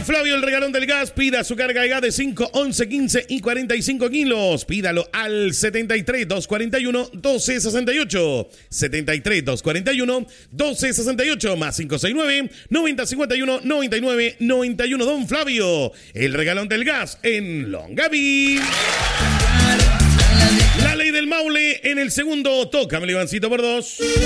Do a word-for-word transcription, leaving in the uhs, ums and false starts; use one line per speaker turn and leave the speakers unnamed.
Flavio, el regalón del gas. Pida su carga de gas de cinco, once, quince y cuarenta y cinco kilos. Pídalo al setenta y tres, doscientos cuarenta y uno, doce sesenta y ocho. setenta y tres, doscientos cuarenta y uno, doce sesenta y ocho más cinco seis nueve, noventa cincuenta y uno, noventa y nueve noventa y uno. Don Flavio, el regalón del gas en Longaví. La ley del Maule en el segundo. Tócame, Ivancito, por dos.